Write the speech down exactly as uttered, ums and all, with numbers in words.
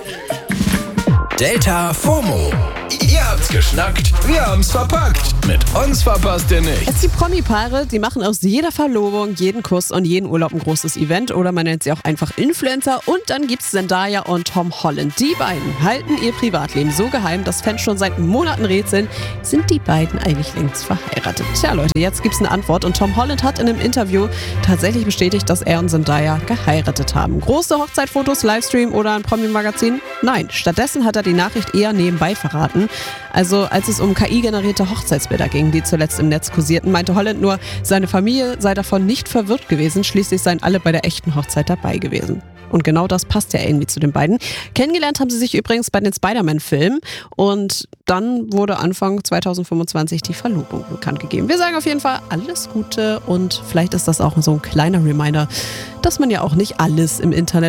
Delta FOMO. Ihr habt's geschnackt, wir haben's verpackt. Mit uns verpasst ihr nichts. Es gibt Promi-Paare, die machen aus jeder Verlobung, jeden Kuss und jeden Urlaub ein großes Event oder man nennt sie auch einfach Influencer. Und dann gibt's Zendaya und Tom Holland. Die beiden halten ihr Privatleben so geheim, dass Fans schon seit Monaten rätseln, sind die beiden eigentlich längst verheiratet? Tja Leute, jetzt gibt's eine Antwort und Tom Holland hat in einem Interview tatsächlich bestätigt, dass er und Zendaya geheiratet haben. Große Hochzeitfotos, Livestream oder ein Promi-Magazin? Nein, stattdessen hat er die Nachricht eher nebenbei verraten. Also als es um K I-generierte Hochzeitsbilder ging, die zuletzt im Netz kursierten, meinte Holland nur, seine Familie sei davon nicht verwirrt gewesen, schließlich seien alle bei der echten Hochzeit dabei gewesen. Und genau das passt ja irgendwie zu den beiden. Kennengelernt haben sie sich übrigens bei den Spider-Man-Filmen und dann wurde Anfang zwanzig fünfundzwanzig die Verlobung bekannt gegeben. Wir sagen auf jeden Fall alles Gute und vielleicht ist das auch so ein kleiner Reminder, dass man ja auch nicht alles im Internet